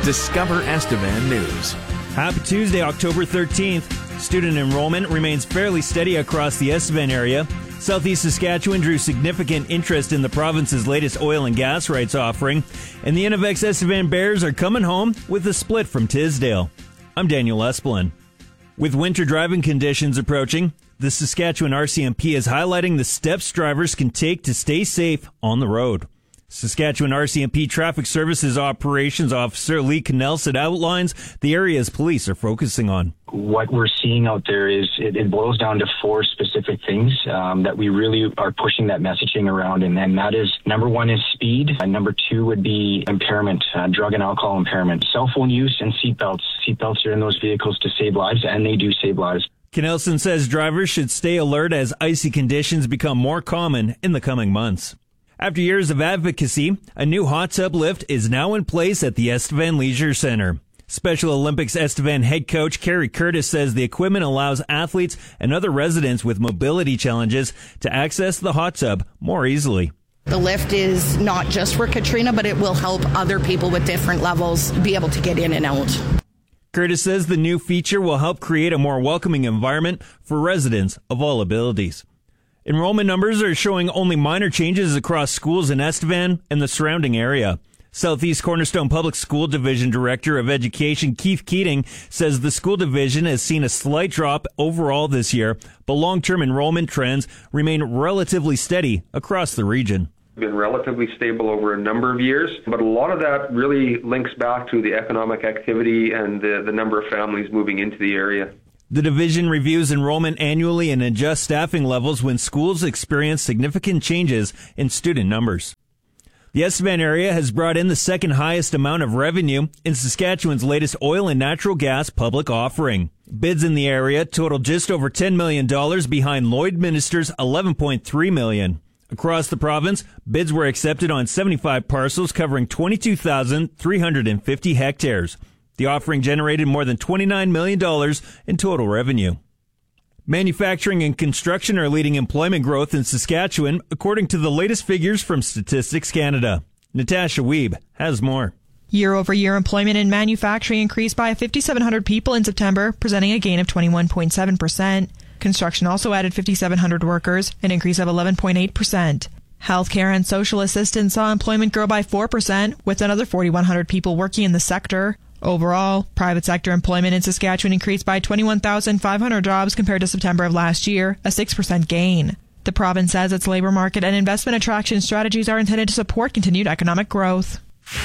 Discover Estevan News. Happy Tuesday, October 13th. Student enrollment remains fairly steady across the Estevan area. Southeast Saskatchewan drew significant interest in the province's latest oil and gas rights offering, and the Innovex Estevan Bears are coming home with a split from Tisdale. I'm Daniel Esplin. With winter driving conditions approaching, the Saskatchewan RCMP is highlighting the steps drivers can take to stay safe on the road. Saskatchewan RCMP Traffic Services Operations Officer Lee Knelson outlines the areas police are focusing on. What we're seeing out there is it boils down to four specific things that we really are pushing that messaging around. And that is, number one is speed. And number two would be impairment, drug and alcohol impairment, cell phone use, and seatbelts. Seatbelts are in those vehicles to save lives, and they do save lives. Knelson says drivers should stay alert as icy conditions become more common in the coming months. After years of advocacy, a new hot tub lift is now in place at the Estevan Leisure Center. Special Olympics Estevan head coach Carrie Curtis says the equipment allows athletes and other residents with mobility challenges to access the hot tub more easily. The lift is not just for Katrina, but it will help other people with different levels be able to get in and out. Curtis says the new feature will help create a more welcoming environment for residents of all abilities. Enrollment numbers are showing only minor changes across schools in Estevan and the surrounding area. Southeast Cornerstone Public School Division Director of Education Keith Keating says the school division has seen a slight drop overall this year, but long-term enrollment trends remain relatively steady across the region. Been relatively stable over a number of years, but a lot of that really links back to the economic activity and the number of families moving into the area. The division reviews enrollment annually and adjusts staffing levels when schools experience significant changes in student numbers. The Estevan area has brought in the second highest amount of revenue in Saskatchewan's latest oil and natural gas public offering. Bids in the area total just over $10 million behind Lloydminster's $11.3 million. Across the province, bids were accepted on 75 parcels covering 22,350 hectares. The offering generated more than $29 million in total revenue. Manufacturing and construction are leading employment growth in Saskatchewan, according to the latest figures from Statistics Canada. Natasha Wiebe has more. Year-over-year employment in manufacturing increased by 5,700 people in September, presenting a gain of 21.7%. Construction also added 5,700 workers, an increase of 11.8%. Healthcare and social assistance saw employment grow by 4%, with another 4,100 people working in the sector. Overall, private sector employment in Saskatchewan increased by 21,500 jobs compared to September of last year, a 6% gain. The province says its labor market and investment attraction strategies are intended to support continued economic growth.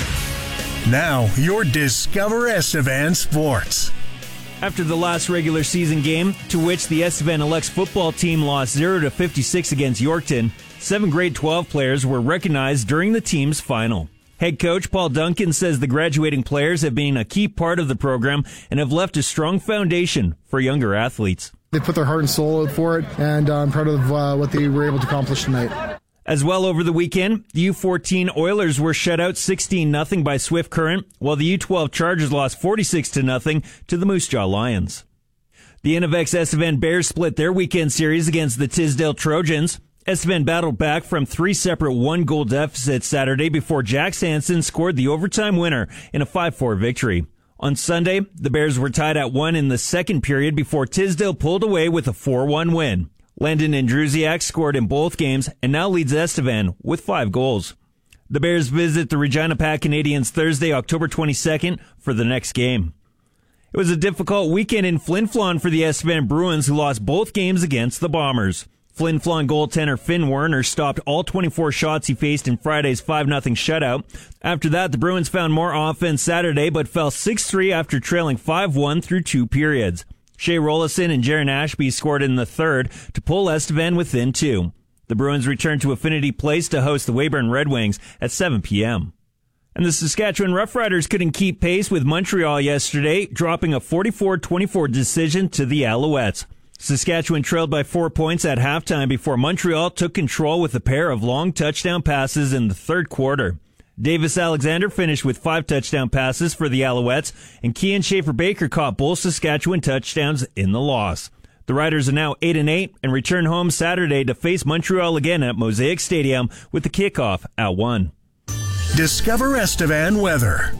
Now, your Discover Estevan Sports. After the last regular season game, to which the Estevan Elects football team lost 0-56 against Yorkton, 7 grade 12 players were recognized during the team's final. Head coach Paul Duncan says the graduating players have been a key part of the program and have left a strong foundation for younger athletes. They put their heart and soul out for it, and I'm proud of what they were able to accomplish tonight. As well, over the weekend, the U14 Oilers were shut out 16-0 by Swift Current, while the U12 Chargers lost 46-0 to the Moose Jaw Lions. The Innovex Estevan Bears split their weekend series against the Tisdale Trojans. Estevan battled back from 3 separate 1-goal deficits Saturday before Jack Sanson scored the overtime winner in a 5-4 victory. On Sunday, the Bears were tied at 1 in the second period before Tisdale pulled away with a 4-1 win. Landon Andrusiak scored in both games and now leads Estevan with 5 goals. The Bears visit the Regina Pack Canadians Thursday, October 22nd for the next game. It was a difficult weekend in Flin Flon for the Estevan Bruins, who lost both games against the Bombers. Flin Flon goaltender Finn Werner stopped all 24 shots he faced in Friday's 5-0 shutout. After that, the Bruins found more offense Saturday, but fell 6-3 after trailing 5-1 through 2 periods. Shea Rollison and Jaron Ashby scored in the third to pull Estevan within 2. The Bruins returned to Affinity Place to host the Weyburn Red Wings at 7 p.m. And the Saskatchewan Roughriders couldn't keep pace with Montreal yesterday, dropping a 44-24 decision to the Alouettes. Saskatchewan trailed by 4 points at halftime before Montreal took control with a pair of long touchdown passes in the third quarter. Davis Alexander finished with 5 touchdown passes for the Alouettes, and Kian Schaefer-Baker caught both Saskatchewan touchdowns in the loss. The Riders are now 8-8 and return home Saturday to face Montreal again at Mosaic Stadium with the kickoff at 1. Discover Estevan weather.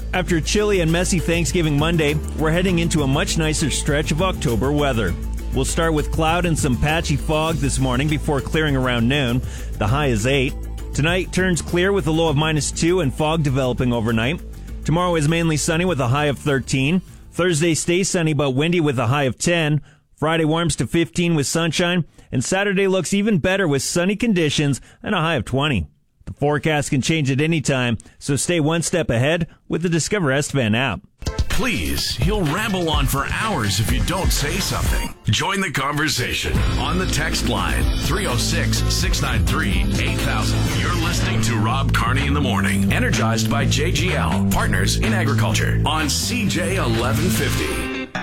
After a chilly and messy Thanksgiving Monday, we're heading into a much nicer stretch of October weather. We'll start with cloud and some patchy fog this morning before clearing around noon. The high is 8. Tonight turns clear with a low of -2 and fog developing overnight. Tomorrow is mainly sunny with a high of 13. Thursday stays sunny but windy with a high of 10. Friday warms to 15 with sunshine. And Saturday looks even better with sunny conditions and a high of 20. The forecast can change at any time, so stay one step ahead with the Discover Estevan app. Please, he'll ramble on for hours if you don't say something. Join the conversation on the text line 306-693-8000. You're listening to Rob Carney in the Morning, energized by JGL, partners in agriculture, on CJ 1150.